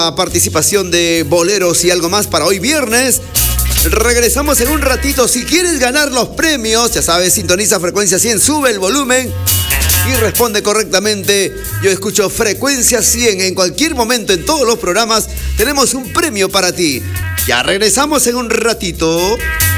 Participación de boleros y algo más para hoy viernes. Regresamos en un ratito. Si quieres ganar los premios, ya sabes, sintoniza Frecuencia 100, sube el volumen y responde correctamente. Yo escucho Frecuencia 100 en cualquier momento, en todos los programas. Tenemos un premio para ti. Ya regresamos en un ratito.